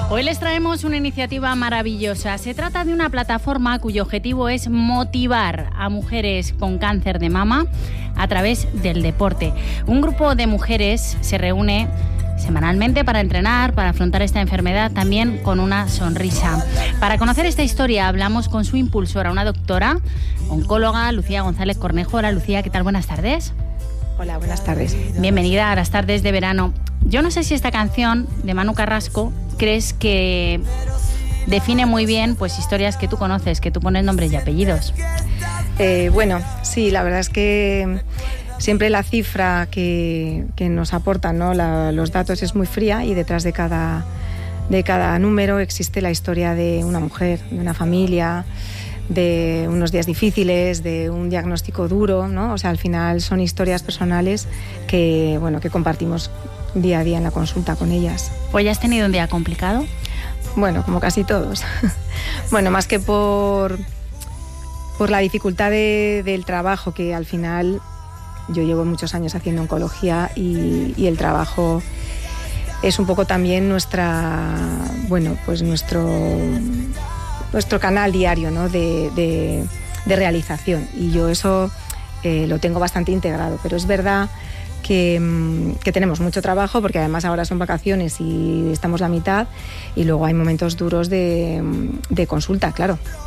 Hoy les traemos una iniciativa maravillosa. Se trata de una plataforma cuyo objetivo es motivar a mujeres con cáncer de mama a través del deporte. Un grupo de mujeres se reúne semanalmente para entrenar, para afrontar esta enfermedad también con una sonrisa. Para conocer esta historia hablamos con su impulsora, una doctora, oncóloga, Lucía González Cornejo. Hola Lucía, ¿qué tal? Buenas tardes. Hola, buenas tardes. Bienvenida a las tardes de verano. Yo no sé si esta canción de Manu Carrasco crees que define muy bien pues historias que tú conoces, que tú pones nombres y apellidos. Bueno, sí, la verdad es que siempre la cifra que nos aportan, ¿no? Los datos es muy fría y detrás de cada número existe la historia de una mujer, de una familia, de unos días difíciles, de un diagnóstico duro, ¿no? O sea, al final son historias personales que compartimos día a día en la consulta con ellas. ¿Pues ya has tenido un día complicado? Bueno, como casi todos. Bueno, más que por la dificultad del trabajo, que al final yo llevo muchos años haciendo oncología y el trabajo es un poco también nuestro canal diario, ¿no? de realización, y yo eso lo tengo bastante integrado, pero es verdad que tenemos mucho trabajo porque además ahora son vacaciones y estamos la mitad, y luego hay momentos duros de consulta, claro.